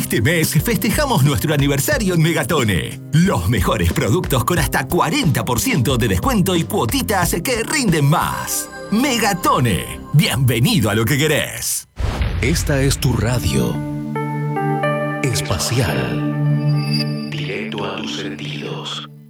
Este mes festejamos nuestro aniversario en Megatone. Los mejores productos con hasta 40% de descuento y cuotitas que rinden más. Megatone. Bienvenido a lo que querés. Esta es tu radio espacial. Directo a tus sentidos.